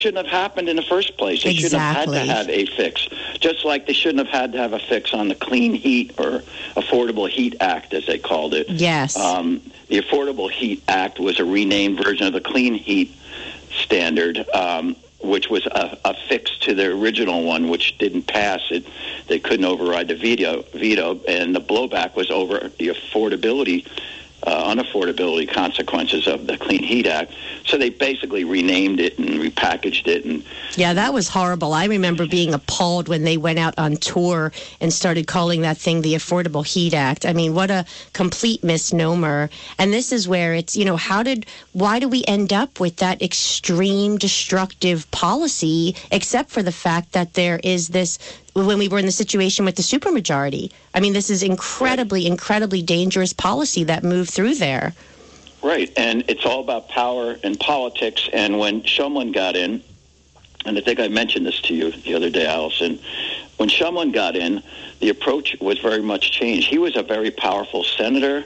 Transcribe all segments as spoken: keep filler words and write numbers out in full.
shouldn't have happened in the first place. They Exactly. shouldn't have had to have a fix. Just like they shouldn't have had to have a fix on the Clean Heat or Affordable Heat Act, as they called it. Yes. Um, the Affordable Heat Act was a renamed version of the Clean Heat Standard, um, which was a, a fix to the original one, which didn't pass. It They couldn't override the veto, veto, and the blowback was over the affordability Uh, unaffordability consequences of the Clean Heat Act. So they basically renamed it and repackaged it. And yeah, that was horrible. I remember being appalled when they went out on tour and started calling that thing the Affordable Heat Act. I mean, what a complete misnomer. And this is where it's, you know, how did, why do we end up with that extreme destructive policy, except for the fact that there is this, when we were in the situation with the supermajority. I mean, this is incredibly, right. incredibly dangerous policy that moved through there. Right, and it's all about power and politics. And when Shumlin got in, and I think I mentioned this to you the other day, Allison, when Shumlin got in, the approach was very much changed. He was a very powerful senator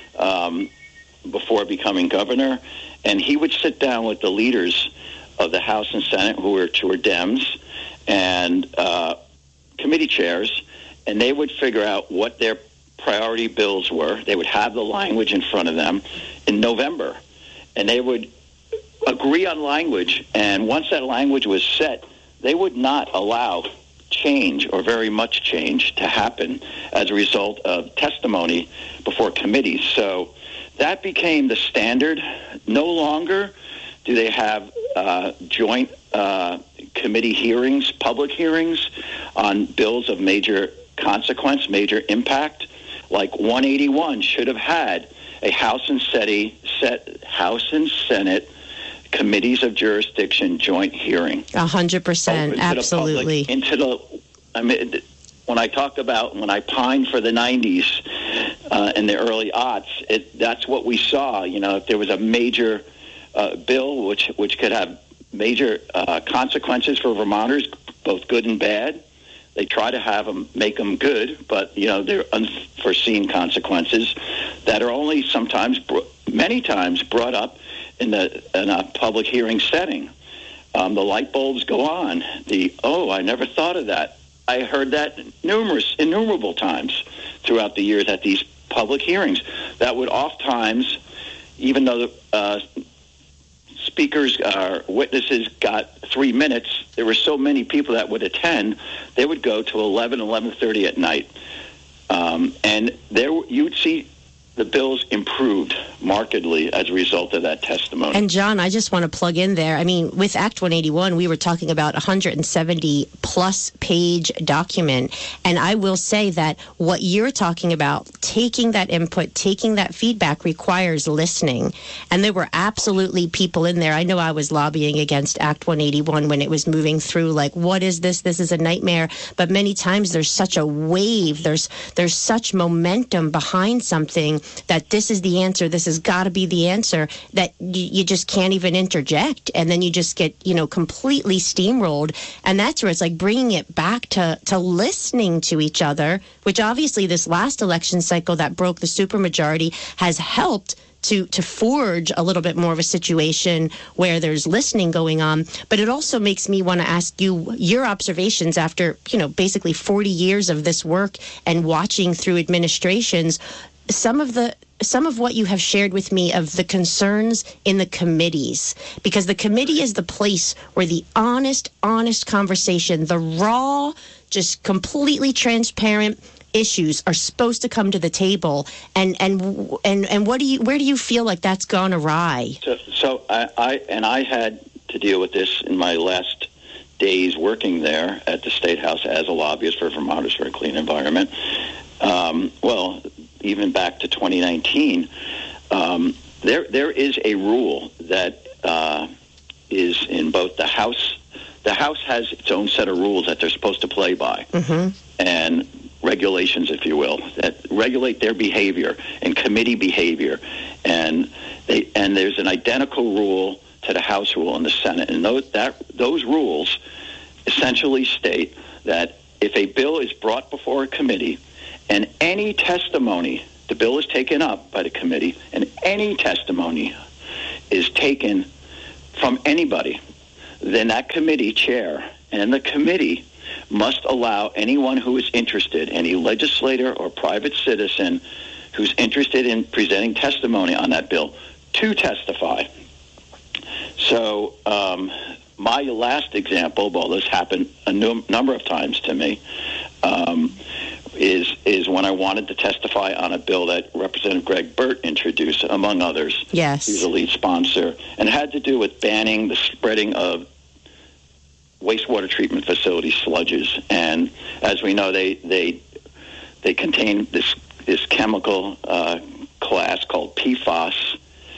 um, before becoming governor, and he would sit down with the leaders of the House and Senate, who were, who were Dems, and uh, committee chairs, and they would figure out what their priority bills were. They would have the language in front of them in November, and they would agree on language, and once that language was set, they would not allow change or very much change to happen as a result of testimony before committees. So that became the standard. No longer do they have uh, joint uh, committee hearings, public hearings on bills of major consequence, major impact. Like one eighty-one should have had a House and Senate, set, House and Senate committees of jurisdiction joint hearing. A hundred percent, absolutely. The public, into the, I mean, when I talk about, when I pined for the nineties uh, and the early aughts, it, that's what we saw. You know, if there was a major uh, bill which which could have major uh, consequences for Vermonters, both good and bad, they try to have them, make them good, but, you know, they're unforeseen consequences that are only sometimes, many times, brought up in the in a public hearing setting. Um, the light bulbs go on. The, oh, I never thought of that. I heard that numerous, innumerable times throughout the years at these public hearings. That would oftentimes, even though the uh, speakers or witnesses got three minutes, there were so many people that would attend, they would go to eleven, eleven thirty at night. Um, and there you'd see the bills improved markedly as a result of that testimony. And John, I just want to plug in there. I mean, with Act one eighty-one, we were talking about a one hundred seventy plus page document. And I will say that what you're talking about, taking that input, taking that feedback requires listening. And there were absolutely people in there. I know I was lobbying against Act one eighty-one when it was moving through, like, what is this? This is a nightmare. But many times there's such a wave. There's, there's such momentum behind something that this is the answer, this has got to be the answer, that you, you just can't even interject. And then you just get, you know, completely steamrolled. And that's where it's like bringing it back to, to listening to each other, which obviously this last election cycle that broke the supermajority has helped to to forge a little bit more of a situation where there's listening going on. But it also makes me want to ask you your observations after, you know, basically forty years of this work and watching through administrations. Some of the some of what you have shared with me of the concerns in the committees, because the committee is the place where the honest, honest conversation, the raw, just completely transparent issues are supposed to come to the table. And and and and what do you where do you feel like that's gone awry? So, so I, I and I had to deal with this in my last days working there at the State House as a lobbyist for Vermonters for a Clean Environment. Um, well, even back to twenty nineteen, um, there there is a rule that uh, is in both the House. The House has its own set of rules that they're supposed to play by, mm-hmm. and regulations, if you will, that regulate their behavior and committee behavior. And they and there's an identical rule to the House rule in the Senate, and those that those rules essentially state that if a bill is brought before a committee and any testimony, the bill is taken up by the committee, and any testimony is taken from anybody, then that committee chair and the committee must allow anyone who is interested, any legislator or private citizen who's interested in presenting testimony on that bill, to testify. So um, my last example, well, this happened a num- number of times to me, um, is is when I wanted to testify on a bill that Representative Greg Burt introduced, among others. Yes. He was a lead sponsor, and it had to do with banning the spreading of wastewater treatment facility sludges. And as we know, they they they contain this this chemical uh, class called P FAS,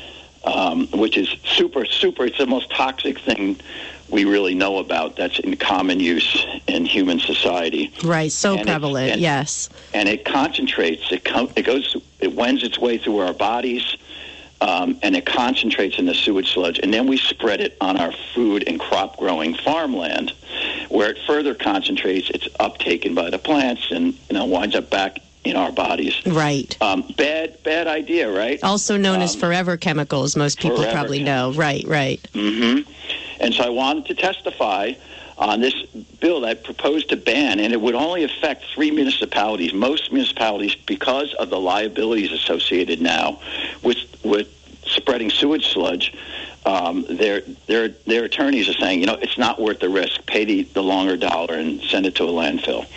um, which is super, super, it's the most toxic thing we really know about that's in common use in human society. Right, so and prevalent, and, yes. And it concentrates, it, com- it goes, it wends its way through our bodies, um, and it concentrates in the sewage sludge, and then we spread it on our food and crop-growing farmland, where it further concentrates, it's uptaken by the plants, and you know winds up back in our bodies. Right. Um, bad, bad idea, right? Also known um, as forever chemicals, most people probably know. Right, right. Mm-hmm. And so I wanted to testify on this bill that proposed to ban, and it would only affect three municipalities, most municipalities, because of the liabilities associated now with with spreading sewage sludge. Um, their their their attorneys are saying, you know, it's not worth the risk. Pay the, the longer dollar and send it to a landfill.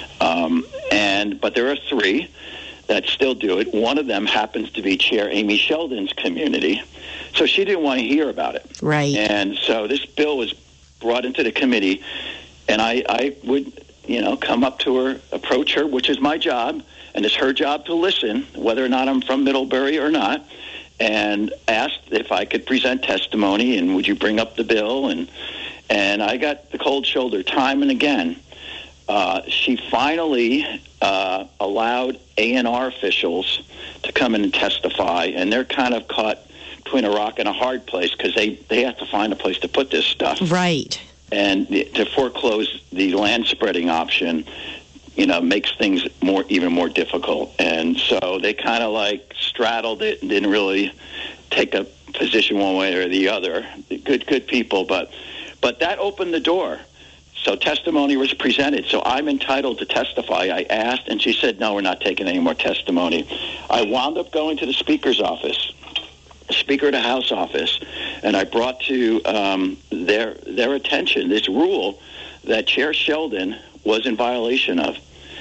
Um, and but there are three that still do it. One of them happens to be Chair Amy Sheldon's community. So she didn't want to hear about it. Right. And so this bill was brought into the committee, and I, I would, you know, come up to her, approach her, which is my job, and it's her job to listen, whether or not I'm from Middlebury or not, and asked if I could present testimony, and would you bring up the bill? And and I got the cold shoulder time and again. Uh, she finally uh, allowed A N R officials to come in and testify, and they're kind of caught between a rock and a hard place because they, they have to find a place to put this stuff. Right. And to foreclose the land spreading option, you know, makes things more even more difficult. And so they kind of like straddled it and didn't really take a position one way or the other. Good, good people, but but that opened the door. So testimony was presented. So I'm entitled to testify. I asked, and she said, no, we're not taking any more testimony. I wound up going to the Speaker's office, Speaker of the House office, and I brought to um, their their attention this rule that Chair Sheldon was in violation of.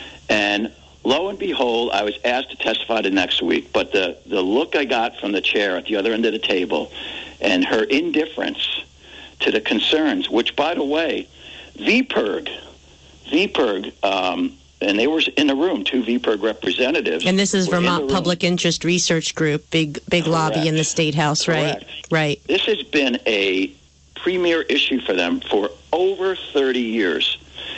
And lo and behold, I was asked to testify the next week, but the, the look I got from the chair at the other end of the table and her indifference to the concerns, which, by the way, V P I R G, V P I R G, um, and they were in the room, two V P I R G representatives. And this is Vermont Public Interest Research Group, big big Correct. Lobby in the State House, Correct. right? Right. This has been a premier issue for them for over thirty years.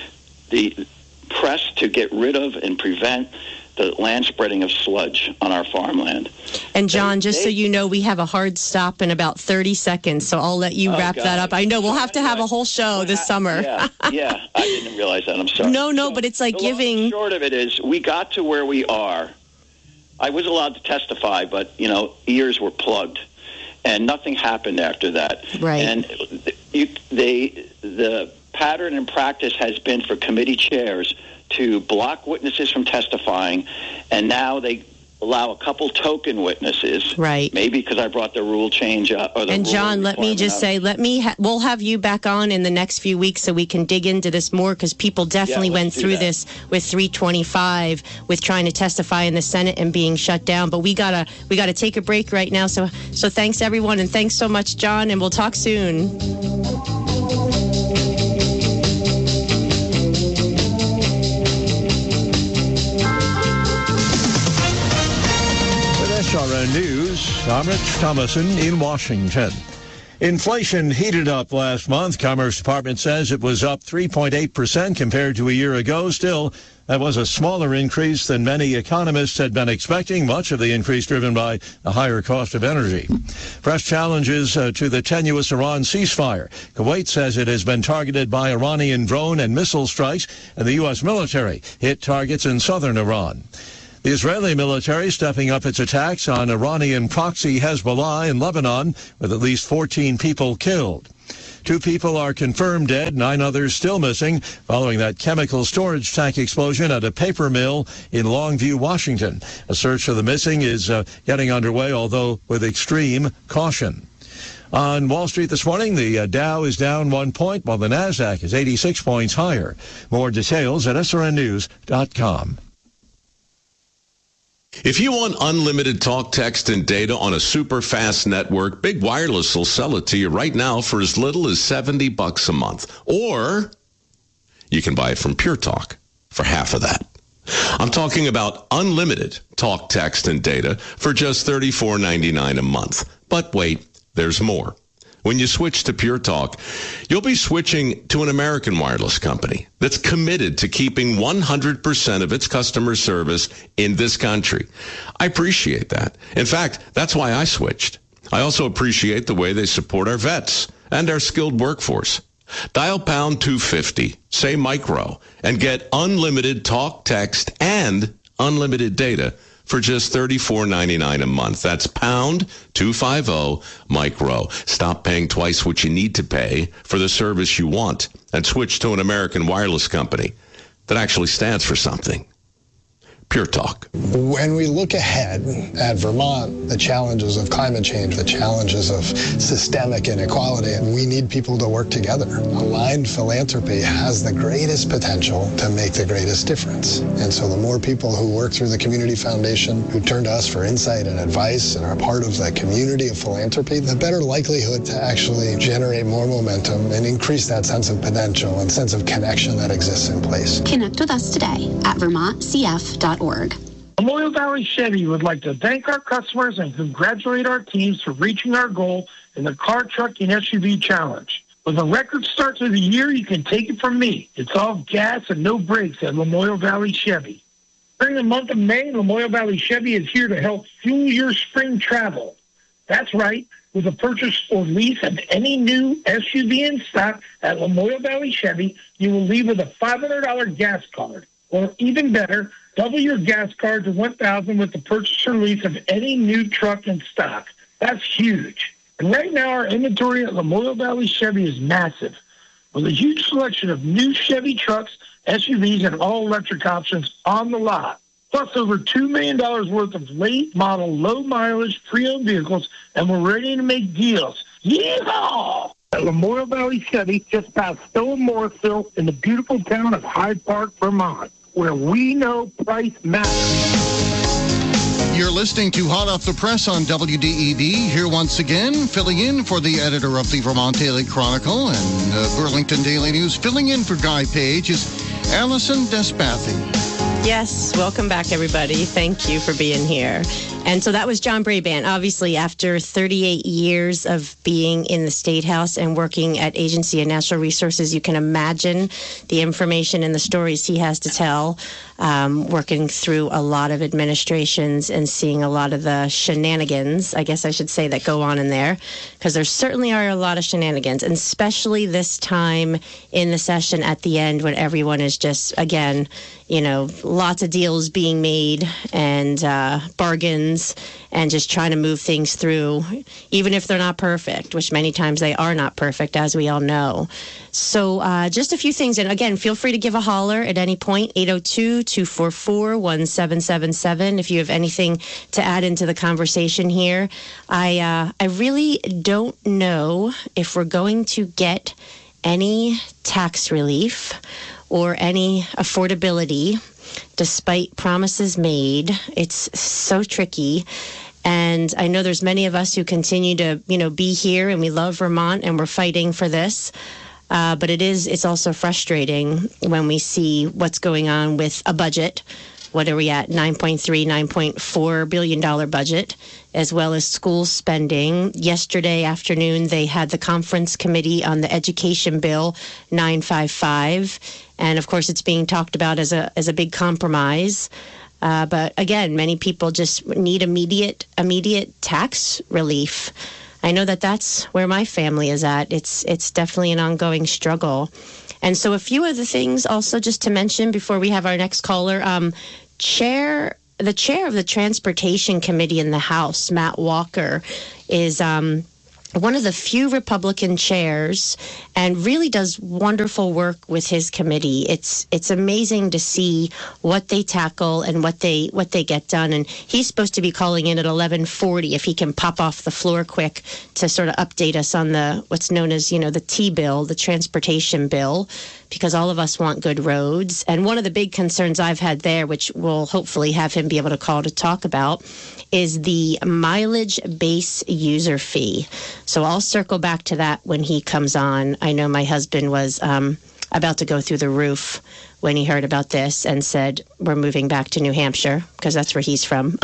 The press to get rid of and prevent the land spreading of sludge on our farmland. And John, they, just they, so you know, we have a hard stop in about thirty seconds, so I'll let you oh wrap God. that up. I know we'll so have to have a whole show well, this I, summer. Yeah, yeah, I didn't realize that. I'm sorry. No, no, so, but it's like the giving... long and short of it is, we got to where we are. I was allowed to testify, but, you know, ears were plugged, and nothing happened after that. Right. And you, they, the pattern and practice has been for committee chairs to block witnesses from testifying, and now they allow a couple token witnesses. Right. Maybe because I brought the rule change up. Or the and John, let me just up. say, let me ha- we'll have you back on in the next few weeks so we can dig into this more, because people definitely yeah, went through that. this with three twenty-five, with trying to testify in the Senate and being shut down. But we gotta we gotta take a break right now. So so thanks everyone, and thanks so much, John, and we'll talk soon. S R N News, I'm Rich Thomason in Washington. Inflation heated up last month. Commerce Department says it was up three point eight percent compared to a year ago. Still, that was a smaller increase than many economists had been expecting, much of the increase driven by the higher cost of energy. Fresh challenges uh, to the tenuous Iran ceasefire. Kuwait says it has been targeted by Iranian drone and missile strikes, and the U S military hit targets in southern Iran. The Israeli military stepping up its attacks on Iranian proxy Hezbollah in Lebanon, with at least fourteen people killed. Two people are confirmed dead, nine others still missing, following that chemical storage tank explosion at a paper mill in Longview, Washington. A search for the missing is uh, getting underway, although with extreme caution. On Wall Street this morning, the uh, Dow is down one point, while the Nasdaq is eighty-six points higher. More details at S R N news dot com. If you want unlimited talk, text, and data on a super fast network, Big Wireless will sell it to you right now for as little as seventy bucks a month. Or you can buy it from Pure Talk for half of that. I'm talking about unlimited talk, text, and data for just thirty-four ninety-nine a month. But wait, there's more. When you switch to Pure Talk, you'll be switching to an American wireless company that's committed to keeping one hundred percent of its customer service in this country. I appreciate that. In fact, that's why I switched. I also appreciate the way they support our vets and our skilled workforce. Dial pound two fifty, say micro, and get unlimited talk, text, and unlimited data for just thirty-four ninety-nine a month. That's pound two fifty micro. Stop paying twice what you need to pay for the service you want and switch to an American wireless company that actually stands for something. Pure Talk. When we look ahead at Vermont, the challenges of climate change, the challenges of systemic inequality, we need people to work together. Aligned philanthropy has the greatest potential to make the greatest difference. And so the more people who work through the Community Foundation, who turn to us for insight and advice and are part of the community of philanthropy, the better likelihood to actually generate more momentum and increase that sense of potential and sense of connection that exists in place. Connect with us today at vermont c f dot org. Memorial Valley Chevy would like to thank our customers and congratulate our teams for reaching our goal in the Car, Truck, and S U V Challenge. With a record start to the year, you can take it from me. It's all gas and no brakes at Memorial Valley Chevy. During the month of May, Memorial Valley Chevy is here to help fuel your spring travel. That's right. With a purchase or lease of any new S U V in stock at Memorial Valley Chevy, you will leave with a five hundred dollars gas card. Or even better, double your gas card to one thousand dollars with the purchase or lease of any new truck in stock. That's huge. And right now, our inventory at Memorial Valley Chevy is massive, with a huge selection of new Chevy trucks, S U Vs, and all-electric options on the lot. Plus over two million dollars worth of late-model, low-mileage, pre-owned vehicles, and we're ready to make deals. Yeehaw! At Memorial Valley Chevy, just past Stowe and Morrisville, in the beautiful town of Hyde Park, Vermont, where we know price matters. You're listening to Hot Off the Press on W D E V. Here once again, filling in for the editor of the Vermont Daily Chronicle and uh, Burlington Daily News. Filling in for Guy Page is Allison Despathy. Yes, welcome back, everybody. Thank you for being here. And so that was John Brabant. Obviously, after thirty-eight years of being in the State House and working at Agency of Natural Resources, you can imagine the information and the stories he has to tell, um, working through a lot of administrations and seeing a lot of the shenanigans, I guess I should say, that go on in there, because there certainly are a lot of shenanigans, and especially this time in the session at the end when everyone is just, again, you know, lots of deals being made and uh, bargains and just trying to move things through, even if they're not perfect, which many times they are not perfect, as we all know. So uh, just a few things. And again, feel free to give a holler at any point, eight oh two, two four four, one seven seven seven, if you have anything to add into the conversation here. I, uh, I really don't know if we're going to get any tax relief or any affordability, despite promises made. It's so tricky. And I know there's many of us who continue to, you know, be here, and we love Vermont and we're fighting for this. Uh, but it is, it's also frustrating when we see what's going on with a budget. What are we at? nine point three, nine point four billion dollars budget, as well as school spending. Yesterday afternoon, they had the conference committee on the education bill, nine fifty-five. And of course, it's being talked about as a as a big compromise. Uh, but again, many people just need immediate immediate tax relief. I know that that's where my family is at. It's it's definitely an ongoing struggle. And so a few other things also just to mention before we have our next caller. Um, chair, the chair of the Transportation Committee in the House, Matt Walker, is um, one of the few Republican chairs and really does wonderful work with his committee. It's it's amazing to see what they tackle and what they what they get done. And he's supposed to be calling in at eleven forty if he can pop off the floor quick to sort of update us on the what's known as, you know, the T bill, the transportation bill, because all of us want good roads. And one of the big concerns I've had there, which we'll hopefully have him be able to call to talk about, is the mileage base user fee. So I'll circle back to that when he comes on. I know my husband was um, about to go through the roof when he heard about this and said, we're moving back to New Hampshire because that's where he's from.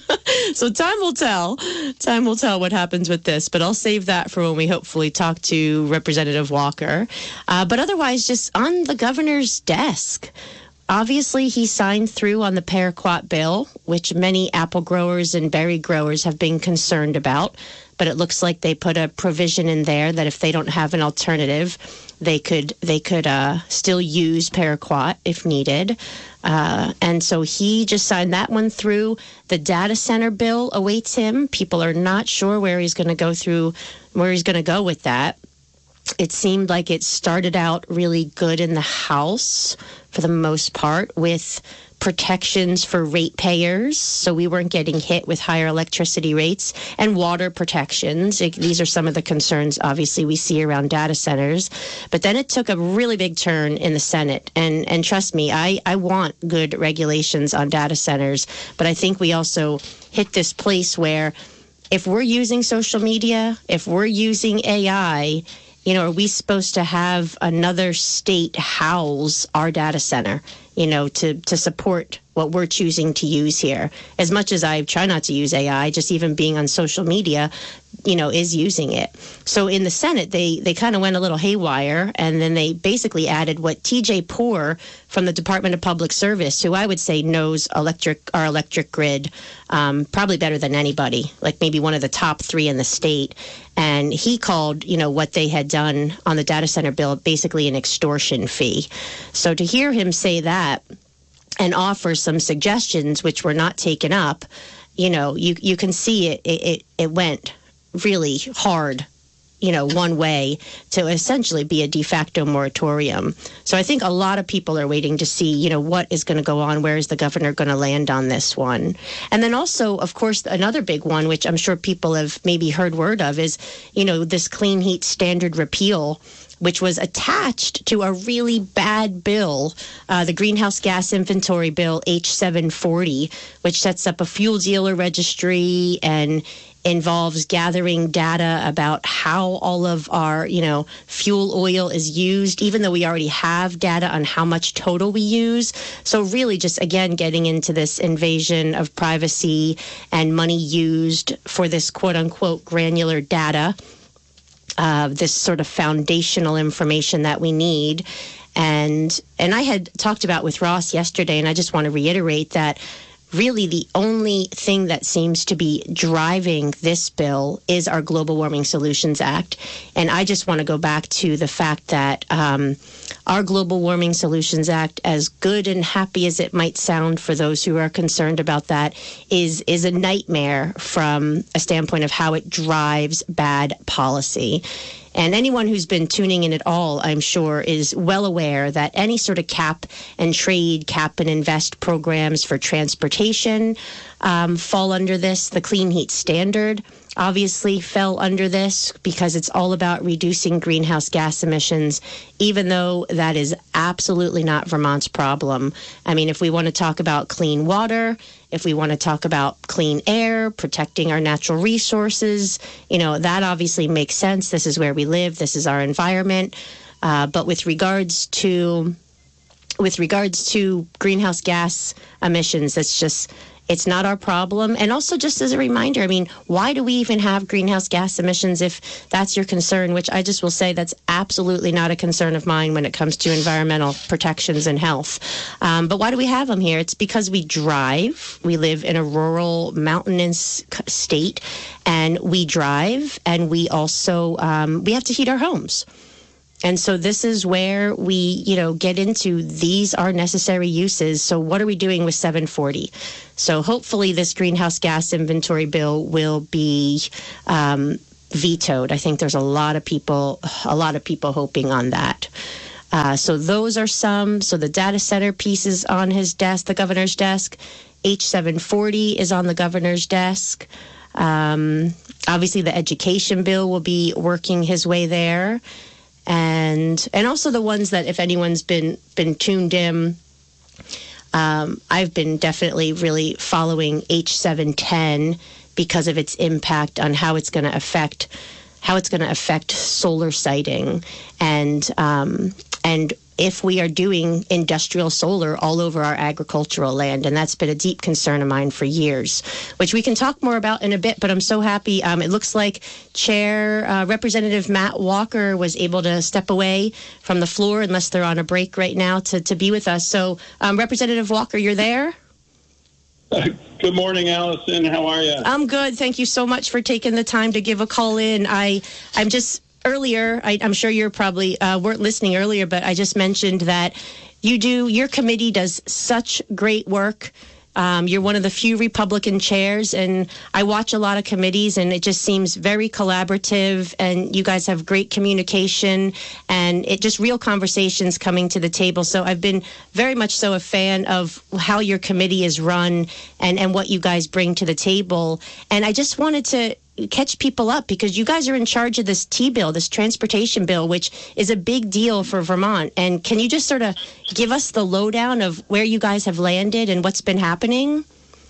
So time will tell. Time will tell what happens with this. But I'll save that for when we hopefully talk to Representative Walker. Uh, but otherwise, just on the governor's desk. Obviously, he signed through on the paraquat bill, which many apple growers and berry growers have been concerned about. But it looks like they put a provision in there that if they don't have an alternative, they could they could uh, still use paraquat if needed. Uh, and so he just signed that one through. The data center bill awaits him. People are not sure where he's going to go through, where he's going to go with that. It seemed like it started out really good in the House for the most part with protections for ratepayers. So we weren't getting hit with higher electricity rates and water protections. It, these are some of the concerns, obviously, we see around data centers. But then it took a really big turn in the Senate. And, and trust me, I, I want good regulations on data centers. But I think we also hit this place where if we're using social media, if we're using A I, you know, are we supposed to have another state house our data center, you know, to, to support what we're choosing to use here? As much as I try not to use A I, just even being on social media, you know, is using it. So in the Senate, they, they kind of went a little haywire, and then they basically added what T J Poore from the Department of Public Service, who I would say knows electric our electric grid um, probably better than anybody, like maybe one of the top three in the state. And he called, you know, what they had done on the data center bill basically an extortion fee. So to hear him say that and offer some suggestions which were not taken up, you know, you you can see it it, it, it went really hard, you know, one way to essentially be a de facto moratorium. So I think a lot of people are waiting to see, you know, what is going to go on. Where is the governor going to land on this one? And then also, of course, another big one, which I'm sure people have maybe heard word of, is, you know, this clean heat standard repeal, which was attached to a really bad bill, uh, the Greenhouse Gas Inventory Bill H seven forty, which sets up a fuel dealer registry and involves gathering data about how all of our, you know, fuel oil is used, even though we already have data on how much total we use. So really just, again, getting into this invasion of privacy and money used for this quote-unquote granular data, uh, this sort of foundational information that we need. And and I had talked about with Ross yesterday, and I just want to reiterate that really the only thing that seems to be driving this bill is our Global Warming Solutions Act. And I just want to go back to the fact that um, our Global Warming Solutions Act, as good and happy as it might sound for those who are concerned about that, is is a nightmare from a standpoint of how it drives bad policy. And anyone who's been tuning in at all, I'm sure, is well aware that any sort of cap and trade, cap and invest programs for transportation um, fall under this. The Clean Heat Standard obviously fell under this because it's all about reducing greenhouse gas emissions, even though that is absolutely not Vermont's problem. I mean, if we want to talk about clean water, if we want to talk about clean air, protecting our natural resources, you know, that obviously makes sense. This is where we live. This is our environment. Uh, but with regards to with regards to greenhouse gas emissions, that's just, it's not our problem. And also, just as a reminder, I mean, why do we even have greenhouse gas emissions if that's your concern, which I just will say that's absolutely not a concern of mine when it comes to environmental protections and health. Um, but why do we have them here? It's because we drive. We live in a rural, mountainous state, and we drive, and we also, um, we have to heat our homes. And so this is where we, you know, get into these are necessary uses. So what are we doing with seven forty? So hopefully this greenhouse gas inventory bill will be um, vetoed. I think there's a lot of people, a lot of people hoping on that. Uh, so those are some. So the data center piece is on his desk, the governor's desk. H seven forty is on the governor's desk. Um, obviously, the education bill will be working his way there. And and also the ones that, if anyone's been, been tuned in, um, I've been definitely really following H seven ten because of its impact on how it's going to affect how it's going to affect solar siting, and um, and if we are doing industrial solar all over our agricultural land. And that's been a deep concern of mine for years, which we can talk more about in a bit. But I'm so happy. Um, it looks like Chair uh, Representative Matt Walker was able to step away from the floor, unless they're on a break right now, to, to be with us. So um, Representative Walker, you're there? Uh, good morning, Allison. How are you? I'm good. Thank you so much for taking the time to give a call in. I, I'm just earlier, I, I'm sure you're probably uh, weren't listening earlier, but I just mentioned that you do, your committee does such great work. Um, you're one of the few Republican chairs, and I watch a lot of committees, and it just seems very collaborative, and you guys have great communication, and it just real conversations coming to the table. So I've been very much so a fan of how your committee is run and, and what you guys bring to the table. And I just wanted to catch people up, because you guys are in charge of this T-bill, this transportation bill, which is a big deal for Vermont. And can you just sort of give us the lowdown of where you guys have landed and what's been happening?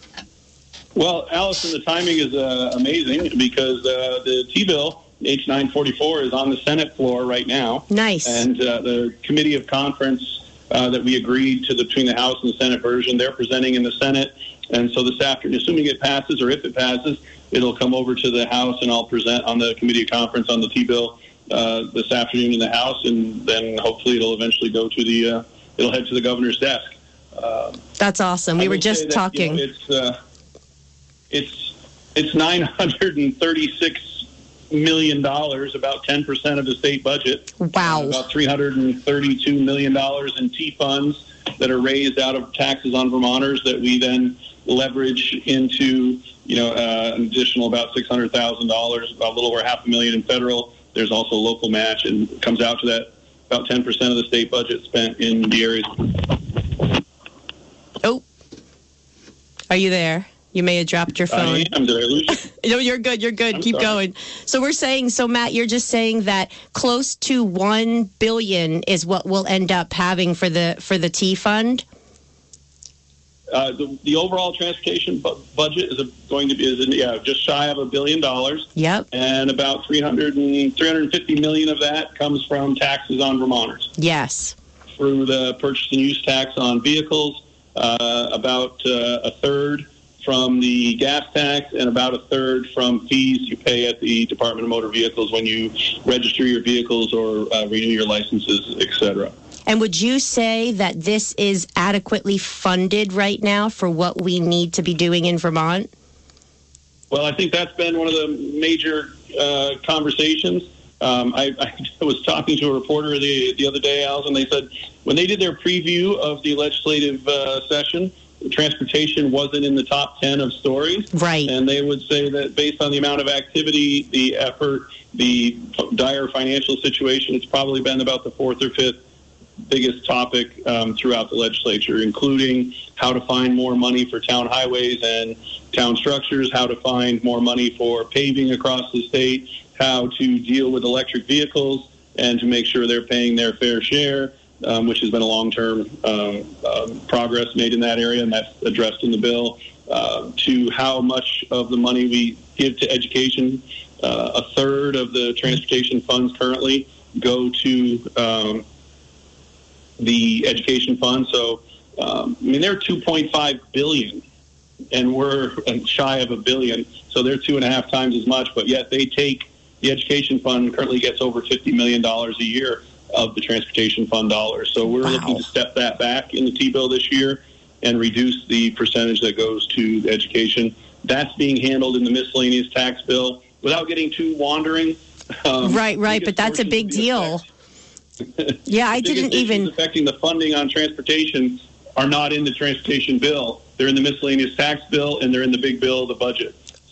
Well, Allison, the timing is uh, amazing, because uh, the T-bill, H nine forty-four, is on the Senate floor right now. Nice. And uh, the committee of conference uh, that we agreed to the, between the House and the Senate version, they're presenting in the Senate. And so this afternoon, assuming it passes, or if it passes, it'll come over to the House, and I'll present on the committee of conference on the T-bill uh, this afternoon in the House, and then hopefully it'll eventually go to the, uh, it'll head to the governor's desk. Uh, That's awesome. We were just that, talking. You know, it's, uh, it's, it's nine hundred thirty-six million dollars, about ten percent of the state budget. Wow. Uh, about three hundred thirty-two million dollars in T funds that are raised out of taxes on Vermonters that we then leverage into, you know, uh, an additional about six hundred thousand dollars, about a little over half a million in federal. There's also a local match, and it comes out to that about ten percent of the state budget spent in the areas. Oh, are you there? You may have dropped your phone. I am. Did I lose you? No, you're good. You're good. I'm Keep sorry. going. So we're saying, so Matt, you're just saying that close to one billion is what we'll end up having for the for the T fund. Uh, the, the overall transportation bu- budget is a, going to be is yeah just shy of a billion dollars. Yep. And about three hundred and three hundred fifty million of that comes from taxes on Vermonters. Yes. Through the purchase and use tax on vehicles, uh, about uh, a third from the gas tax, and about a third from fees you pay at the Department of Motor Vehicles when you register your vehicles or uh, renew your licenses, et cetera. And would you say that this is adequately funded right now for what we need to be doing in Vermont? Well, I think that's been one of the major uh, conversations. Um, I, I was talking to a reporter the, the other day, Alison, and they said when they did their preview of the legislative uh, session, transportation wasn't in the top ten of stories. Right. And they would say that based on the amount of activity, the effort, the dire financial situation, it's probably been about the fourth or fifth biggest topic um, throughout the legislature, including how to find more money for town highways and town structures, how to find more money for paving across the state, how to deal with electric vehicles and to make sure they're paying their fair share, um, which has been a long-term um, um, progress made in that area, and that's addressed in the bill, uh, to how much of the money we give to education. Uh, a third of the transportation funds currently go to um, the education fund. So, um, I mean, they're two point five billion dollars, and we're shy of a billion. So they're two and a half times as much, but yet they take, the education fund currently gets over fifty million dollars a year of the transportation fund dollars. So we're wow. looking to step that back in the T-bill this year and reduce the percentage that goes to education. That's being handled in the miscellaneous tax bill without getting too wandering. Um, right, right, but that's a big deal. Yeah, I didn't even... affecting the funding on transportation are not in the transportation bill. They're in the miscellaneous tax bill, and they're in the big bill, the budget.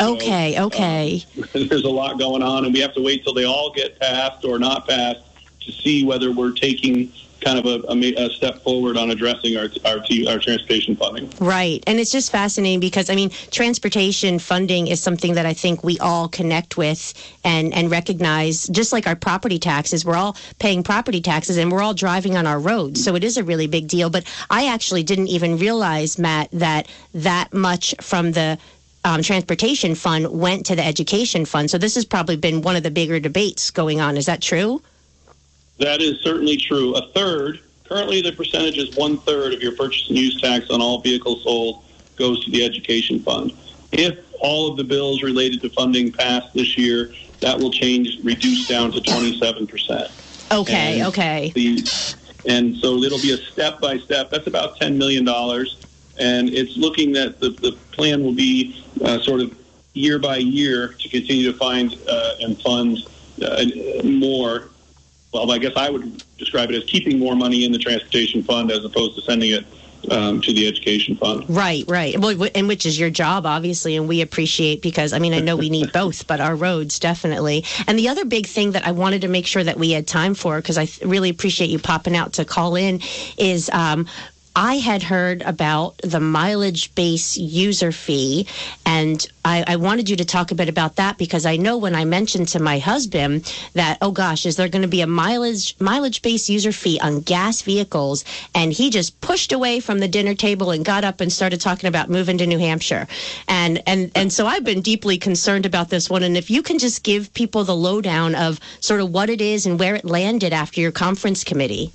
Okay, so, okay. Um, there's a lot going on, and we have to wait till they all get passed or not passed to see whether we're taking kind of a, a, a step forward on addressing our our, t- our transportation funding. Right. And it's just fascinating because, I mean, transportation funding is something that I think we all connect with and, and recognize, just like our property taxes. We're all paying property taxes and we're all driving on our roads. So it is a really big deal. But I actually didn't even realize, Matt, that that much from the um, transportation fund went to the education fund. So this has probably been one of the bigger debates going on. Is that true? That is certainly true. A third, currently the percentage is one third of your purchase and use tax on all vehicles sold goes to the education fund. If all of the bills related to funding pass this year, that will change, reduce down to twenty-seven percent. Okay, and okay. The, and so it'll be a step by step. That's about ten million dollars. And it's looking that the, the plan will be uh, sort of year by year to continue to find uh, and fund uh, more. Well, I guess I would describe it as keeping more money in the transportation fund as opposed to sending it um, to the education fund. Right, right. Well, and which is your job, obviously, and we appreciate because, I mean, I know we need both, but our roads definitely. And the other big thing that I wanted to make sure that we had time for, because I really appreciate you popping out to call in, is um, I had heard about the mileage-based user fee, and I, I wanted you to talk a bit about that because I know when I mentioned to my husband that, oh gosh, is there going to be a mileage mileage-based user fee on gas vehicles? And he just pushed away from the dinner table and got up and started talking about moving to New Hampshire. And and and so I've been deeply concerned about this one. And if you can just give people the lowdown of sort of what it is and where it landed after your conference committee.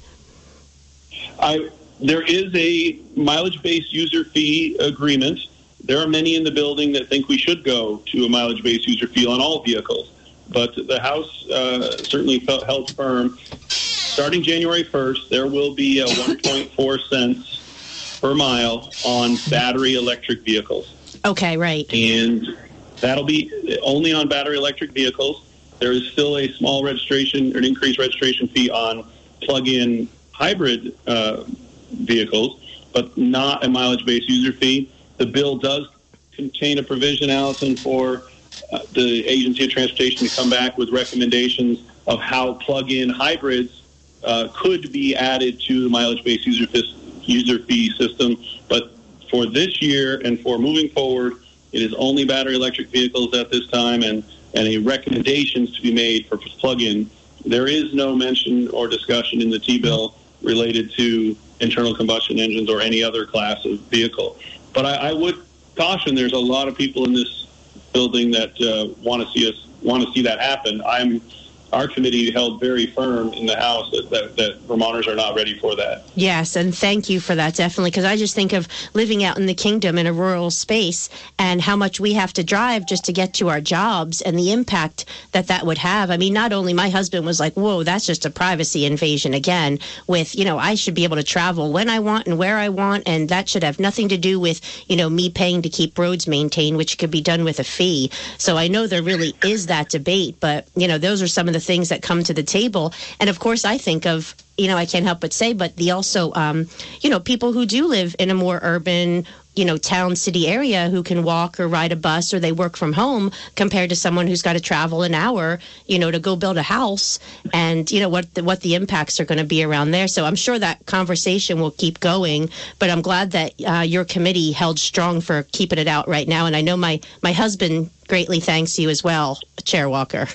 I. There is a mileage-based user fee agreement. There are many in the building that think we should go to a mileage-based user fee on all vehicles. But the House uh, certainly felt, held firm. Starting January first, there will be a one point four cents per mile on battery electric vehicles. Okay, right. And that'll be only on battery electric vehicles. There is still a small registration or an increased registration fee on plug-in hybrid uh vehicles, but not a mileage-based user fee. The bill does contain a provision, Allison, for uh, the Agency of Transportation to come back with recommendations of how plug-in hybrids uh, could be added to the mileage-based user, fis- user fee system. But for this year and for moving forward, it is only battery electric vehicles at this time, and, and a recommendations to be made for plug-in. There is no mention or discussion in the T-bill related to internal combustion engines or any other class of vehicle. But I, I would caution there's a lot of people in this building that uh, want to see us want to see that happen. I'm our committee held very firm in the House that, that, that Vermonters are not ready for that. Yes, and thank you for that, definitely, because I just think of living out in the kingdom in a rural space and how much we have to drive just to get to our jobs and the impact that that would have. I mean, not only my husband was like, whoa, that's just a privacy invasion again with, you know, I should be able to travel when I want and where I want, and that should have nothing to do with, you know, me paying to keep roads maintained, which could be done with a fee. So I know there really is that debate, but, you know, those are some of the things that come to the table. And of course, I think of, you know, I can't help but say, but the also, um, you know, people who do live in a more urban, you know, town, city area who can walk or ride a bus or they work from home compared to someone who's got to travel an hour, you know, to go build a house and, you know, what the, what the impacts are going to be around there. So I'm sure that conversation will keep going, but I'm glad that uh, your committee held strong for keeping it out right now. And I know my, my husband greatly thanks you as well, Chair Walker.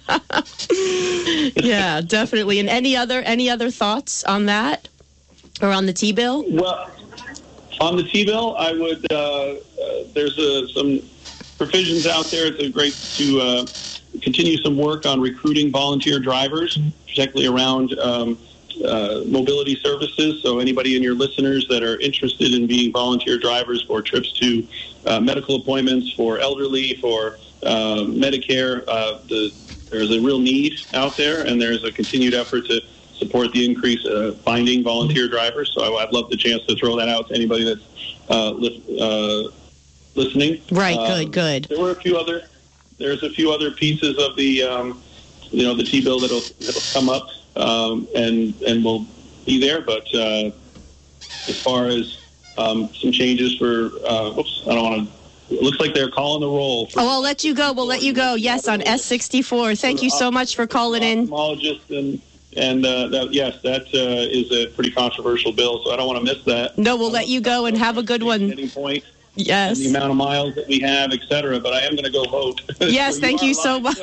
Yeah, definitely. And any other any other thoughts on that or on the T-bill? Well, on the T-bill, I would, uh, uh, there's a, some provisions out there. It's a great to uh, continue some work on recruiting volunteer drivers, particularly around um, uh, mobility services. So anybody in your listeners that are interested in being volunteer drivers for trips to uh, medical appointments, for elderly, for uh, Medicare, uh, the, there's a real need out there, and there's a continued effort to support the increase uh, finding volunteer drivers. So I, I'd love the chance to throw that out to anybody that's uh, li- uh, listening. Right. Um, good. Good. There were a few other. There's a few other pieces of the, um, you know, the T-bill that'll that'll come up um, and and will be there. But uh, as far as um, some changes for, uh, oops, I don't want to it looks like they're calling the roll. Oh, I'll let you go. We'll let you go. Yes, on S sixty-four. Thank you so much for calling in. Ophthalmologists and and uh, that, yes, that uh, is a pretty controversial bill, so I don't want to miss that. No, we'll let you go and have a good one. Point. Yes. And the amount of miles that we have, et cetera. But I am going to go vote. Yes, so thank you you so much.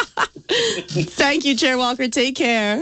Thank you, Chair Walker. Take care.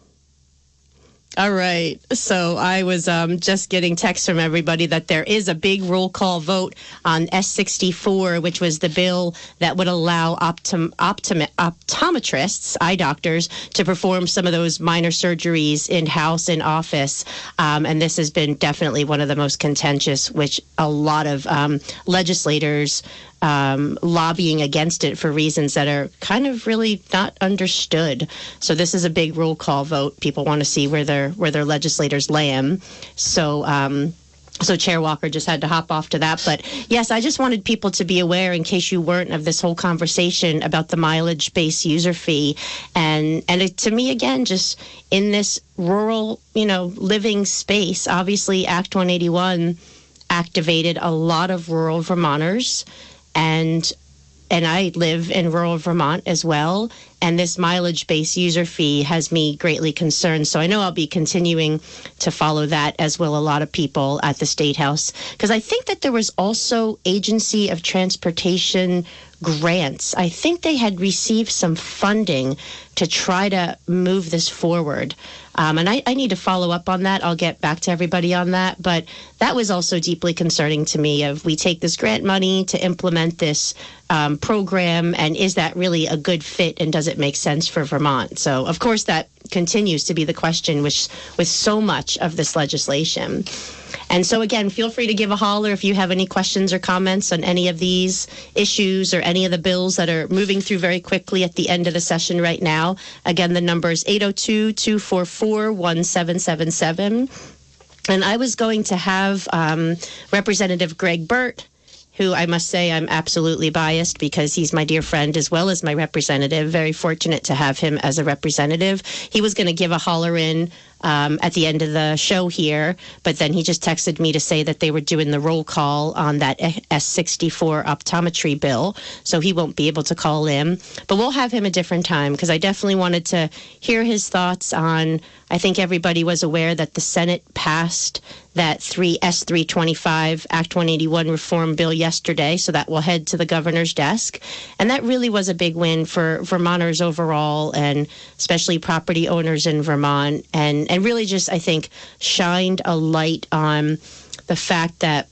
All right. So I was um, just getting texts from everybody that there is a big roll call vote on S sixty-four, which was the bill that would allow optom- optom- optometrists, eye doctors, to perform some of those minor surgeries in-house, in office. Um, and this has been definitely one of the most contentious, which a lot of um, legislators Um, lobbying against it for reasons that are kind of really not understood. So this is a big roll call vote. People want to see where their where their legislators land. So um, so Chair Walker just had to hop off to that. But yes, I just wanted people to be aware, in case you weren't, of this whole conversation about the mileage-based user fee. And and it, to me, again, just in this rural, you know, living space, obviously Act one eighty-one activated a lot of rural Vermonters. And and I live in rural Vermont as well. And this mileage-based user fee has me greatly concerned. So I know I'll be continuing to follow that, as will a lot of people at the State House. Because I think that there was also Agency of Transportation grants. I think they had received some funding to try to move this forward. Um, and I, I need to follow up on that. I'll get back to everybody on that. But that was also deeply concerning to me. Of we take this grant money to implement this um, program, and is that really a good fit, and does it make sense for Vermont? So, of course, that continues to be the question which, with so much of this legislation. And so, again, feel free to give a holler if you have any questions or comments on any of these issues or any of the bills that are moving through very quickly at the end of the session right now. Again, the number is eight oh two, two four four, one seven seven seven. And I was going to have um, Representative Greg Burt, who I must say I'm absolutely biased because he's my dear friend as well as my representative. Very fortunate to have him as a representative. He was going to give a holler in um, at the end of the show here, but then he just texted me to say that they were doing the roll call on that S sixty-four optometry bill, so he won't be able to call in. But we'll have him a different time, because I definitely wanted to hear his thoughts on, I think everybody was aware that the Senate passed that three S three twenty-five Act one eighty-one reform bill yesterday, so that will head to the governor's desk. And that really was a big win for Vermonters overall, and especially property owners in Vermont, and, and really just, I think, shined a light on the fact that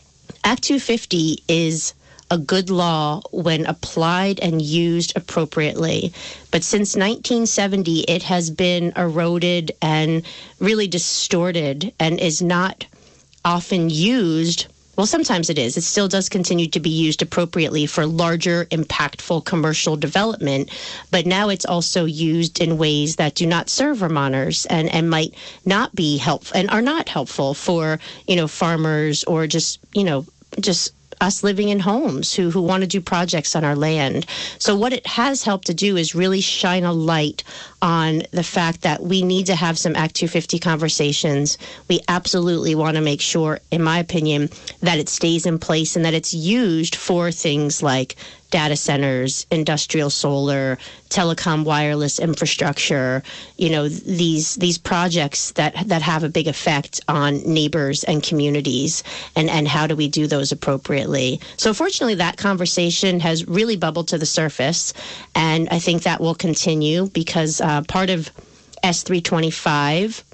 Act two fifty is a good law when applied and used appropriately. But since nineteen seventy, it has been eroded and really distorted, and is not often used. Well, sometimes it is. It still does continue to be used appropriately for larger, impactful commercial development. But now it's also used in ways that do not serve Vermonters, and, and might not be helpful, and are not helpful for, you know, farmers, or just, you know, just us living in homes who, who want to do projects on our land. So what it has helped to do is really shine a light on the fact that we need to have some Act two fifty conversations. We absolutely want to make sure, in my opinion, that it stays in place and that it's used for things like data centers, industrial solar, telecom wireless infrastructure, you know, these these projects that that have a big effect on neighbors and communities, and, and how do we do those appropriately. So fortunately, that conversation has really bubbled to the surface, and I think that will continue, because uh, part of S three twenty-five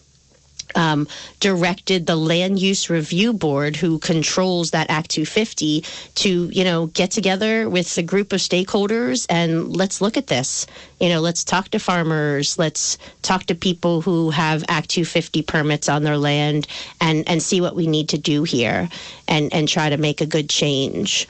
Um, directed the Land Use Review Board, who controls that Act two fifty, to, you know, get together with a group of stakeholders and let's look at this. You know, let's talk to farmers, let's talk to people who have Act two fifty permits on their land, and, and see what we need to do here, and, and try to make a good change.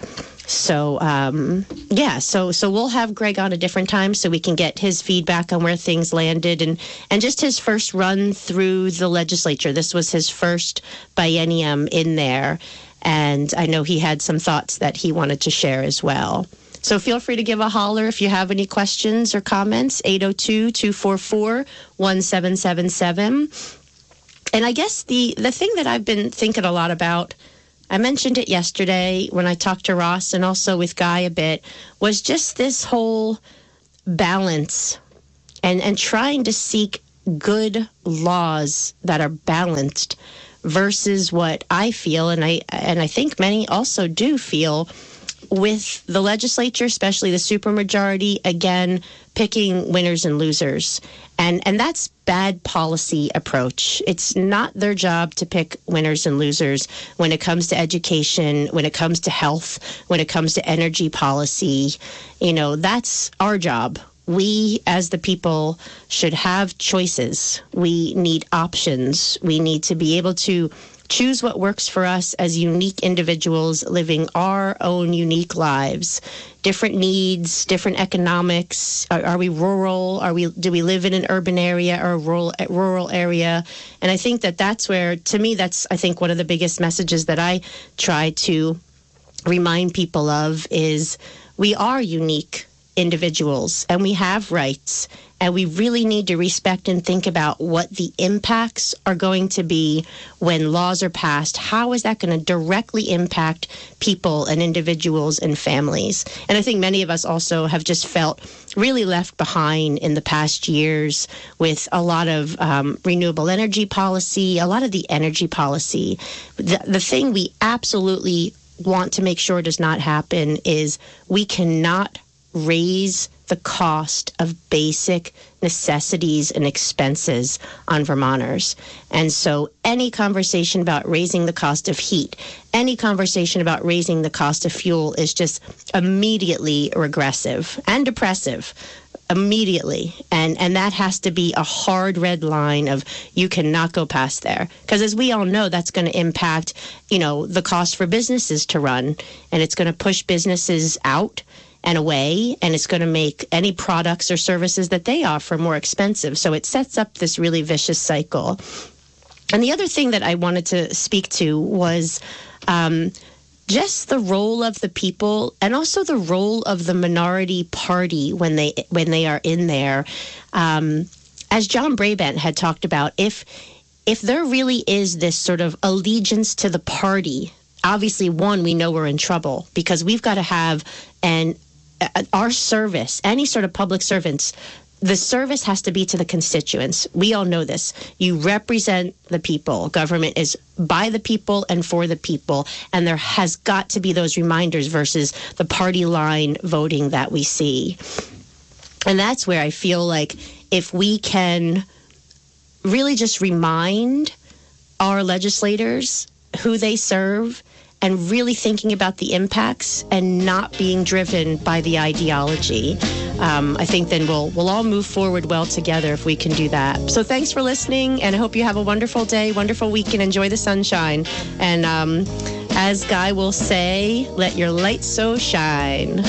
So, um, yeah, so so we'll have Greg on a different time so we can get his feedback on where things landed, and, and just his first run through the legislature. This was his first biennium in there, and I know he had some thoughts that he wanted to share as well. So feel free to give a holler if you have any questions or comments, eight oh two, two four four, one seven seven seven. And I guess the, the thing that I've been thinking a lot about I mentioned it yesterday when I talked to Ross and also with Guy a bit, was just this whole balance and, and trying to seek good laws that are balanced versus what I feel, and I and I think many also do feel, with the legislature, especially the supermajority, again, picking winners and losers. And and that's bad policy approach. It's not their job to pick winners and losers when it comes to education, when it comes to health, when it comes to energy policy. You know, that's our job. We, as the people, should have choices. We need options. We need to be able to choose what works for us as unique individuals living our own unique lives. Different needs, different economics. Are, are we rural? Are we? Do we live in an urban area or a rural rural area? And I think that that's where, to me, that's I think one of the biggest messages that I try to remind people of is we are unique individuals and we have rights, and we really need to respect and think about what the impacts are going to be when laws are passed. How is that going to directly impact people and individuals and families? And I think many of us also have just felt really left behind in the past years with a lot of um, renewable energy policy, a lot of the energy policy. The, the thing we absolutely want to make sure does not happen is we cannot raise the cost of basic necessities and expenses on Vermonters. And so any conversation about raising the cost of heat, any conversation about raising the cost of fuel is just immediately regressive and depressive. Immediately. And and that has to be a hard red line of you cannot go past there. Because as we all know, that's going to impact, you know, the cost for businesses to run. And it's going to push businesses out and away, and it's going to make any products or services that they offer more expensive. So it sets up this really vicious cycle. And the other thing that I wanted to speak to was um, just the role of the people and also the role of the minority party when they when they are in there. Um, as John Brabant had talked about, if if there really is this sort of allegiance to the party, obviously, one, we know we're in trouble because we've got to have an our service, any sort of public servants, the service has to be to the constituents. We all know this. You represent the people. Government is by the people and for the people. And there has got to be those reminders versus the party line voting that we see. And that's where I feel like if we can really just remind our legislators who they serve and really thinking about the impacts and not being driven by the ideology. Um, I think then we'll we'll all move forward well together if we can do that. So thanks for listening, and I hope you have a wonderful day, wonderful weekend. Enjoy the sunshine. And um, as Guy will say, let your light so shine.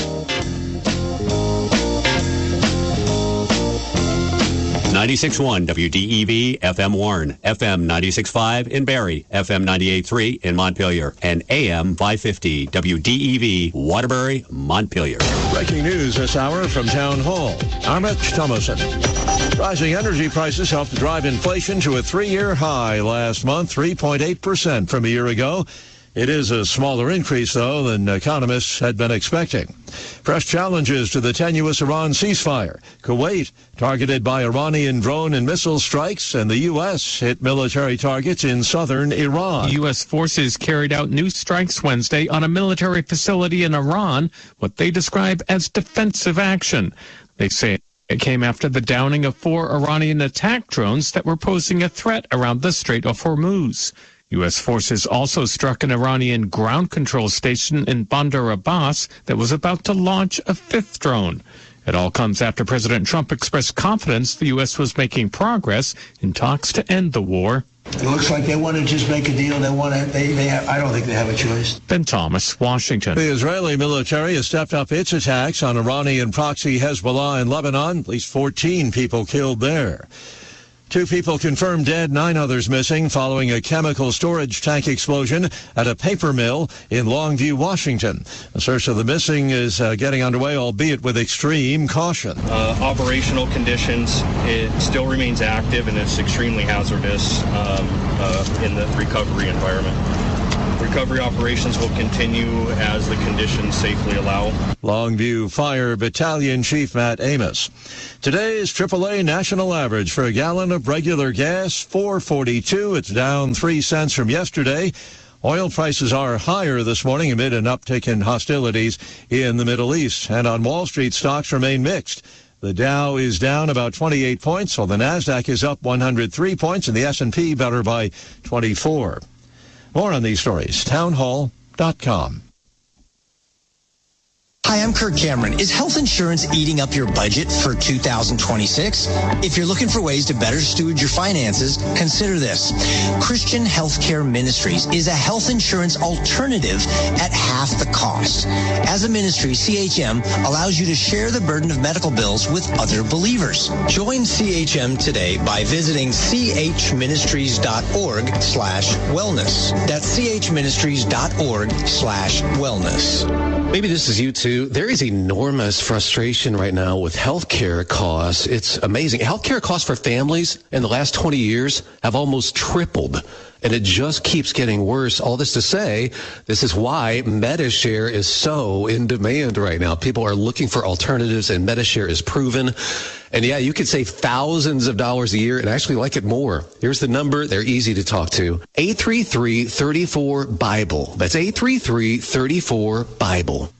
ninety-six point one W D E V F M Warren, F M ninety-six point five in Barrie, F M ninety-eight point three in Montpelier, and A M five fifty W D E V Waterbury, Montpelier. Breaking news this hour from Town Hall. Armit Thomason. Rising energy prices helped drive inflation to a three-year high last month, three point eight percent from a year ago. It is a smaller increase, though, than economists had been expecting. Fresh challenges to the tenuous Iran ceasefire. Kuwait targeted by Iranian drone and missile strikes, and the U S hit military targets in southern Iran. U S forces carried out new strikes Wednesday on a military facility in Iran, what they describe as defensive action. They say it came after the downing of four Iranian attack drones that were posing a threat around the Strait of Hormuz. U S forces also struck an Iranian ground control station in Bandar Abbas that was about to launch a fifth drone. It all comes after President Trump expressed confidence the U S was making progress in talks to end the war. It looks like they want to just make a deal. They want to. They. They. Have, I don't think they have a choice. Ben Thomas, Washington. The Israeli military has stepped up its attacks on Iranian proxy Hezbollah in Lebanon. At least fourteen people killed there. Two people confirmed dead, nine others missing following a chemical storage tank explosion at a paper mill in Longview, Washington. A search of the missing is uh, getting underway, albeit with extreme caution. Uh, operational conditions, it still remains active and it's extremely hazardous um, uh, in the recovery environment. Recovery operations will continue as the conditions safely allow. Longview Fire Battalion Chief Matt Amos. Today's triple A national average for a gallon of regular gas, four forty-two. It's down three cents from yesterday. Oil prices are higher this morning amid an uptick in hostilities in the Middle East. And on Wall Street, stocks remain mixed. The Dow is down about twenty-eight points, while the Nasdaq is up one hundred three points, and the S and P better by twenty-four. More on these stories, townhall dot com. Hi, I'm Kirk Cameron. Is health insurance eating up your budget for two thousand twenty-six? If you're looking for ways to better steward your finances, consider this. Christian Healthcare Ministries is a health insurance alternative at half the cost. As a ministry, C H M allows you to share the burden of medical bills with other believers. Join C H M today by visiting chministries.org slash wellness. That's chministries.org slash wellness. Maybe this is you too. There is enormous frustration right now with healthcare costs. It's amazing. Healthcare costs for families in the last twenty years have almost tripled, and it just keeps getting worse. All this to say, this is why MediShare is so in demand right now. People are looking for alternatives, and MediShare is proven. And yeah, you could save thousands of dollars a year and actually like it more. Here's the number. They're easy to talk to. eight three three, three four, Bible. That's eight three three, three four, Bible.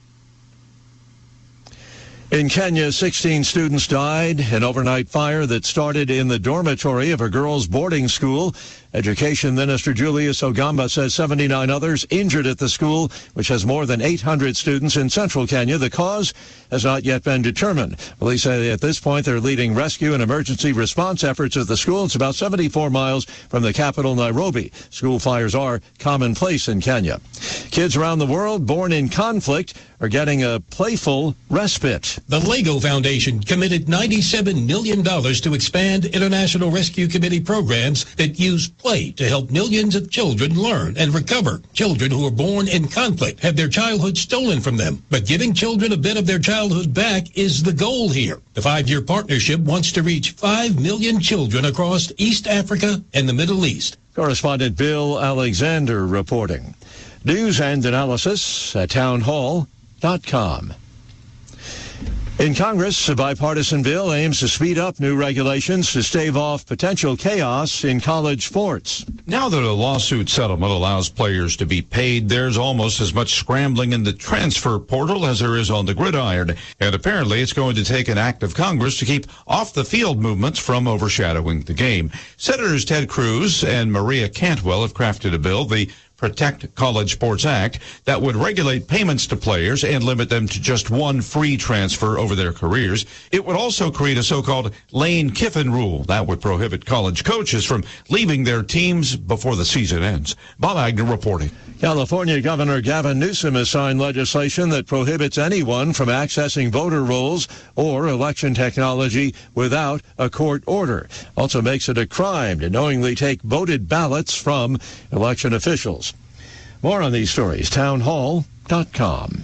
In Kenya, sixteen students died in an overnight fire that started in the dormitory of a girls' boarding school. Education Minister Julius Ogamba says seventy-nine others injured at the school, which has more than eight hundred students in central Kenya. The cause has not yet been determined. Police say at this point they're leading rescue and emergency response efforts at the school. It's about seventy-four miles from the capital, Nairobi. School fires are commonplace in Kenya. Kids around the world born in conflict are getting a playful respite. The Lego Foundation committed ninety-seven million dollars to expand International Rescue Committee programs that use play to help millions of children learn and recover. Children who are born in conflict have their childhood stolen from them, but giving children a bit of their childhood back is the goal here. The five-year partnership wants to reach five million children across East Africa and the Middle East. Correspondent Bill Alexander reporting. News and analysis at townhall dot com. In Congress, a bipartisan bill aims to speed up new regulations to stave off potential chaos in college sports. Now that a lawsuit settlement allows players to be paid, there's almost as much scrambling in the transfer portal as there is on the gridiron. And apparently it's going to take an act of Congress to keep off-the-field movements from overshadowing the game. Senators Ted Cruz and Maria Cantwell have crafted a bill, the Protect College Sports Act, that would regulate payments to players and limit them to just one free transfer over their careers. It would also create a so-called Lane Kiffin rule that would prohibit college coaches from leaving their teams before the season ends. Bob Agnew reporting. California Governor Gavin Newsom has signed legislation that prohibits anyone from accessing voter rolls or election technology without a court order. Also makes it a crime to knowingly take voted ballots from election officials. More on these stories, townhall dot com.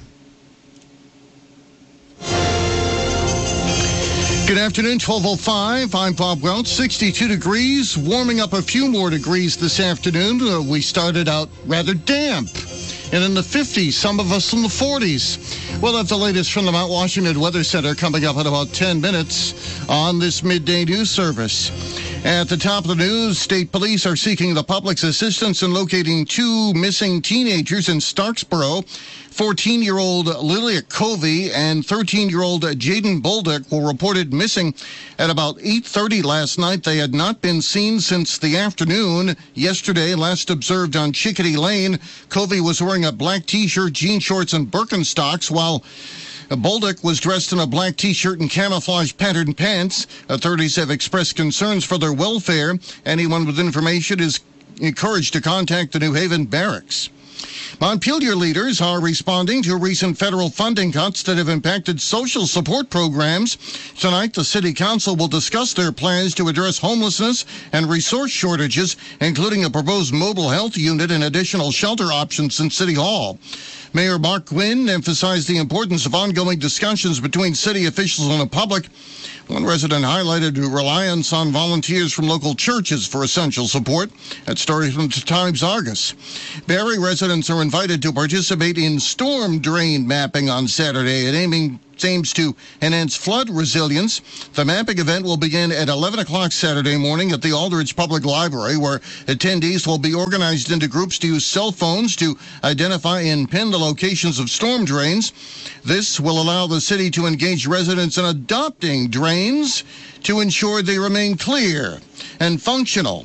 Good afternoon, twelve oh five. I'm Bob Welch. sixty-two degrees, warming up a few more degrees this afternoon. Uh, we started out rather damp and in the fifties, some of us in the forties. We'll have the latest from the Mount Washington Weather Center coming up in about ten minutes on this midday news service. At the top of the news, state police are seeking the public's assistance in locating two missing teenagers in Starksboro. fourteen-year-old Lilia Covey and thirteen-year-old Jaden Bolduc were reported missing at about eight thirty last night. They had not been seen since the afternoon yesterday, last observed on Chickadee Lane. Covey was wearing a black T-shirt, jean shorts, and Birkenstocks, while Bolduc was dressed in a black T-shirt and camouflage patterned pants. Authorities have expressed concerns for their welfare. Anyone with information is encouraged to contact the New Haven Barracks. Montpelier leaders are responding to recent federal funding cuts that have impacted social support programs. Tonight, the City Council will discuss their plans to address homelessness and resource shortages, including a proposed mobile health unit and additional shelter options in City Hall. Mayor Mark Quinn emphasized the importance of ongoing discussions between city officials and the public. One resident highlighted reliance on volunteers from local churches for essential support. That story from the Times Argus. Barrie residents are invited to participate in storm drain mapping on Saturday. It aiming aims to enhance flood resilience. The mapping event will begin at eleven o'clock Saturday morning at the Aldridge Public Library, where attendees will be organized into groups to use cell phones to identify and pin the locations of storm drains. This will allow the city to engage residents in adopting drains to ensure they remain clear and functional.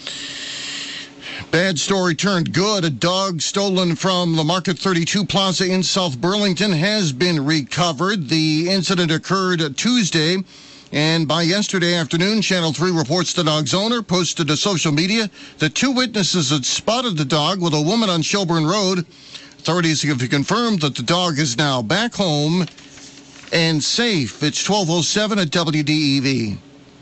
Bad story turned good. A dog stolen from the Market thirty-two Plaza in South Burlington has been recovered. The incident occurred Tuesday, and by yesterday afternoon, Channel three reports the dog's owner posted to social media that two witnesses had spotted the dog with a woman on Shelburne Road. Authorities have confirmed that the dog is now back home and safe. It's twelve oh seven at W D E V.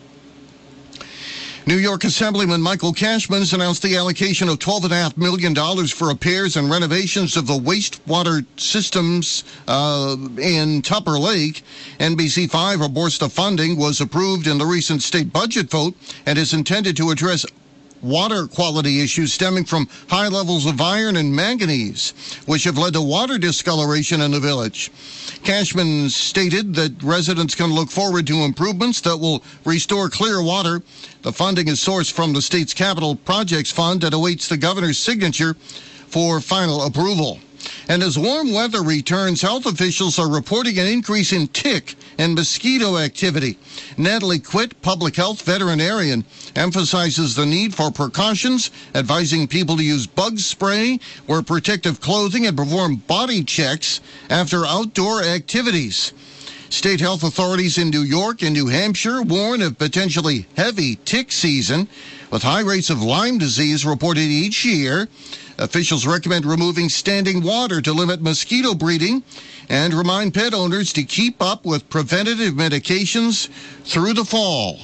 New York Assemblyman Michael Cashman has announced the allocation of twelve point five million dollars for repairs and renovations of the wastewater systems uh, in Tupper Lake. N B C five reports the funding was approved in the recent state budget vote and is intended to address water quality issues stemming from high levels of iron and manganese, which have led to water discoloration in the village. Cashman stated that residents can look forward to improvements that will restore clear water. The funding is sourced from the state's capital projects fund and awaits the governor's signature for final approval. And as warm weather returns, health officials are reporting an increase in tick and mosquito activity. Natalie Quitt, public health veterinarian, emphasizes the need for precautions, advising people to use bug spray, wear protective clothing, and perform body checks after outdoor activities. State health authorities in New York and New Hampshire warn of potentially heavy tick season, with high rates of Lyme disease reported each year. Officials recommend removing standing water to limit mosquito breeding and remind pet owners to keep up with preventative medications through the fall.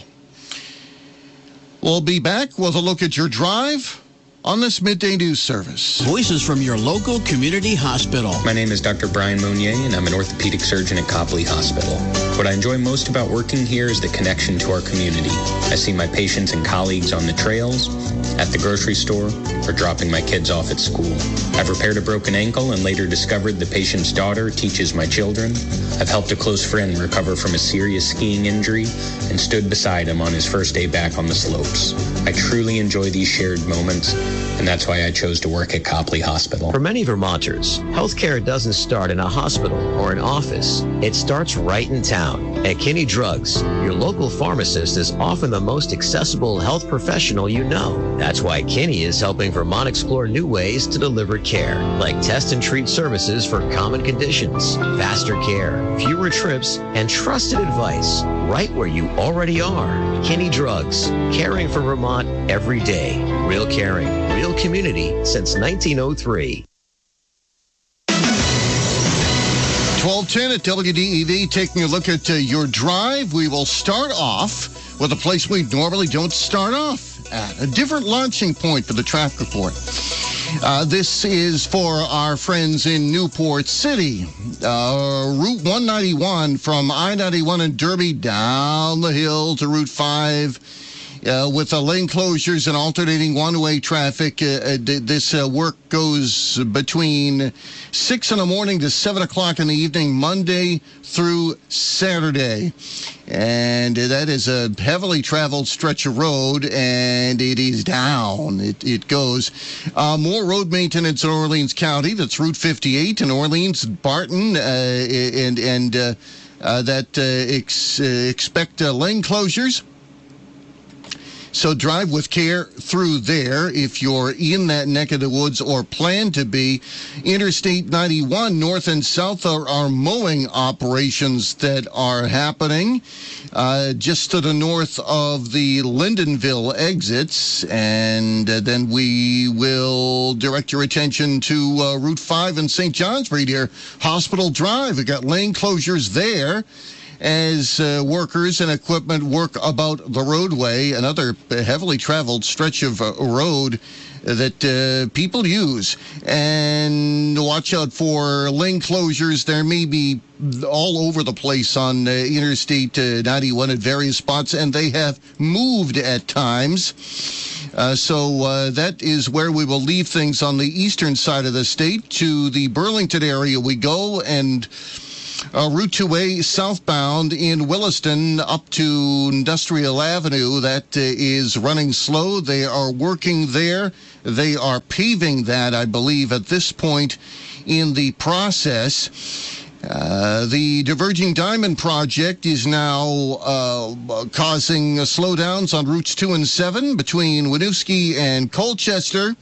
We'll be back with a look at your drive on this midday news service. Voices from your local community hospital. My name is Doctor Brian Monnier, and I'm an orthopedic surgeon at Copley Hospital. What I enjoy most about working here is the connection to our community. I see my patients and colleagues on the trails, at the grocery store, or dropping my kids off at school. I've repaired a broken ankle and later discovered the patient's daughter teaches my children. I've helped a close friend recover from a serious skiing injury and stood beside him on his first day back on the slopes. I truly enjoy these shared moments, and that's why I chose to work at Copley Hospital. For many Vermonters, healthcare doesn't start in a hospital or an office. It starts right in town. At Kinney Drugs, your local pharmacist is often the most accessible health professional you know. That's why Kinney is helping Vermont explore new ways to deliver care, like test and treat services for common conditions, faster care, fewer trips, and trusted advice right where you already are. Kinney Drugs, caring for Vermont every day. Real caring, real community since nineteen oh three. twelve ten at W D E V, taking a look at uh, your drive. We will start off with a place we normally don't start off at, a different launching point for the traffic report. Uh, this is for our friends in Newport City. Uh, Route one ninety-one from I ninety-one in Derby down the hill to Route five. Uh, with the lane closures and alternating one-way traffic, uh, uh, this uh, work goes between six in the morning to seven o'clock in the evening, Monday through Saturday. And uh, that is a heavily traveled stretch of road, and it is down. It, it goes. Uh, more road maintenance in Orleans County. That's Route fifty-eight in Orleans, Barton, uh, and, and uh, uh, that uh, ex- uh, expect uh, lane closures. So drive with care through there if you're in that neck of the woods or plan to be. Interstate ninety-one, north and south, are, are mowing operations that are happening uh, just to the north of the Lindenville exits. And uh, then we will direct your attention to uh, Route five in Saint John's Street here. Hospital Drive, we got lane closures there as uh, workers and equipment work about the roadway, another heavily traveled stretch of uh, road that uh, people use. And watch out for lane closures. There may be all over the place on uh, Interstate uh, ninety-one at various spots, and they have moved at times. Uh, so uh, that is where we will leave things on the eastern side of the state. To the Burlington area we go, and Uh, Route two A southbound in Williston up to Industrial Avenue. That uh, is running slow. They are working there. They are paving that, I believe, at this point in the process. Uh, the Diverging Diamond Project is now uh, causing uh, slowdowns on routes two and seven between Winooski and Colchester.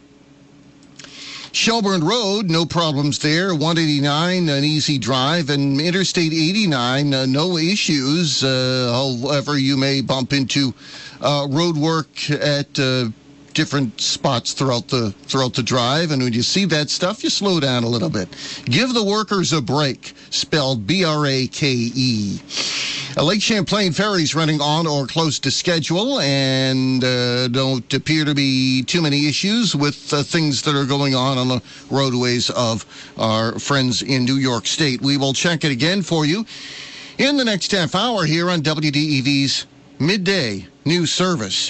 Shelburne Road, no problems there. one eighty-nine, an easy drive. And Interstate eighty-nine, uh, no issues. Uh, however, you may bump into uh, road work at uh, different spots throughout the throughout the drive. And when you see that stuff, you slow down a little bit. Give the workers a break, spelled B R A K E. Uh, Lake Champlain ferries running on or close to schedule, and uh, don't appear to be too many issues with uh, things that are going on on the roadways of our friends in New York State. We will check it again for you in the next half hour here on W D E V's Midday News Service.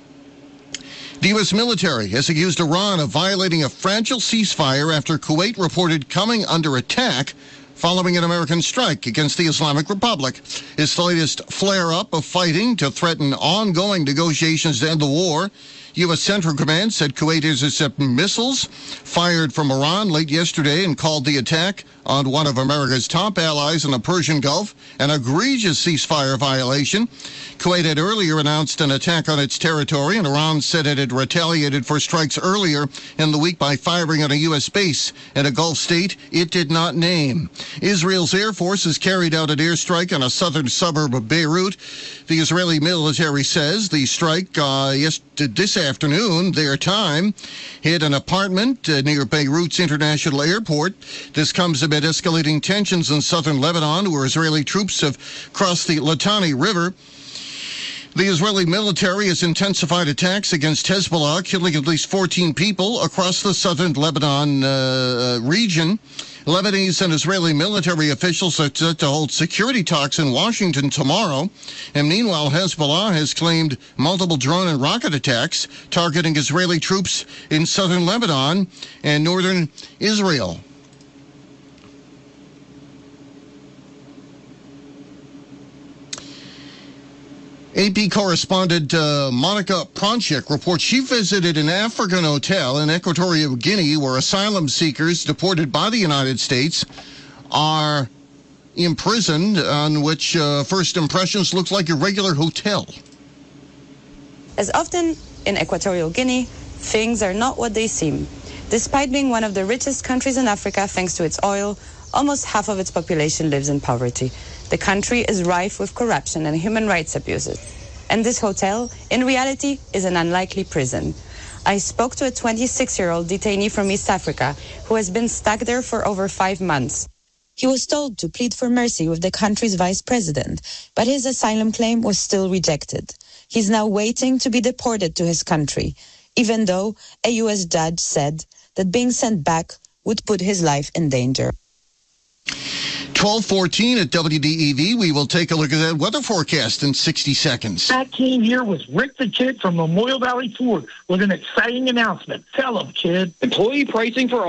The U S military has accused Iran of violating a fragile ceasefire after Kuwait reported coming under attack following an American strike against the Islamic Republic. It's the latest flare-up of fighting to threaten ongoing negotiations to end the war. U S Central Command said Kuwait intercepted missiles fired from Iran late yesterday and called the attack on one of America's top allies in the Persian Gulf an egregious ceasefire violation. Kuwait had earlier announced an attack on its territory, and Iran said it had retaliated for strikes earlier in the week by firing on a U S base in a Gulf state it did not name. Israel's Air Force has carried out an airstrike on a southern suburb of Beirut. The Israeli military says the strike uh, yes, this afternoon, their time, hit an apartment uh, near Beirut's International Airport. This comes amid escalating tensions in southern Lebanon, where Israeli troops have crossed the Litani River. The Israeli military has intensified attacks against Hezbollah, killing at least fourteen people across the southern Lebanon uh, region. Lebanese and Israeli military officials are set to hold security talks in Washington tomorrow. And meanwhile, Hezbollah has claimed multiple drone and rocket attacks targeting Israeli troops in southern Lebanon and northern Israel. A P correspondent uh, Monica Pronchik reports she visited an African hotel in Equatorial Guinea where asylum seekers deported by the United States are imprisoned, on which uh, first impressions look like a regular hotel. As often in Equatorial Guinea, things are not what they seem. Despite being one of the richest countries in Africa thanks to its oil, almost half of its population lives in poverty. The country is rife with corruption and human rights abuses. And this hotel, in reality, is an unlikely prison. I spoke to a twenty-six-year-old detainee from East Africa who has been stuck there for over five months. He was told to plead for mercy with the country's vice president, but his asylum claim was still rejected. He's now waiting to be deported to his country, even though a U S judge said that being sent back would put his life in danger. twelve fourteen at W D E V. We will take a look at that weather forecast in sixty seconds. That team here was Rick the Kid from Memorial Valley Ford with an exciting announcement. Tell him, kid. Employee pricing for all.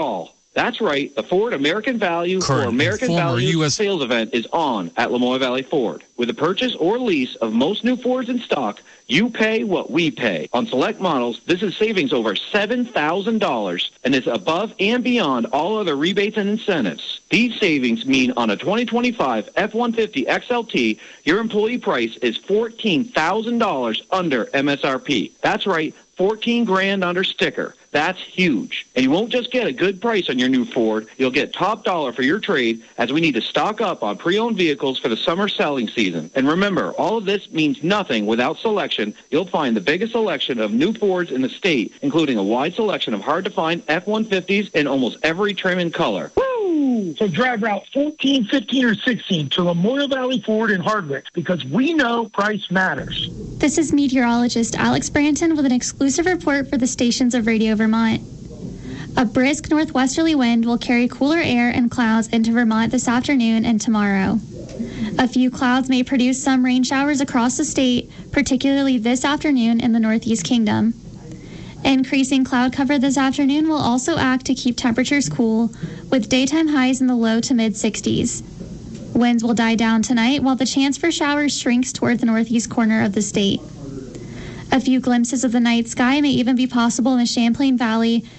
That's right. The Ford American Value Current or American former Value U S sales event is on at Lamoille Valley Ford. With a purchase or lease of most new Fords in stock, you pay what we pay. On select models, this is savings over seven thousand dollars, and it's above and beyond all other rebates and incentives. These savings mean on a twenty twenty-five F one fifty X L T, your employee price is fourteen thousand dollars under M S R P. That's right, fourteen grand under sticker. That's huge. And you won't just get a good price on your new Ford, you'll get top dollar for your trade as we need to stock up on pre-owned vehicles for the summer selling season. And remember, all of this means nothing without selection. You'll find the biggest selection of new Fords in the state, including a wide selection of hard-to-find F one fifties in almost every trim and color. Woo! So drive Route fourteen, fifteen, or sixteen to Lamoille Valley Ford in Hardwick because we know price matters. This is meteorologist Alex Branton with an exclusive report for the stations of Radio Vermont. A brisk northwesterly wind will carry cooler air and clouds into Vermont this afternoon and tomorrow. A few clouds may produce some rain showers across the state, particularly this afternoon in the Northeast Kingdom. Increasing cloud cover this afternoon will also act to keep temperatures cool, with daytime highs in the low to mid sixties. Winds will die down tonight while the chance for showers shrinks toward the northeast corner of the state. A few glimpses of the night sky may even be possible in the Champlain Valley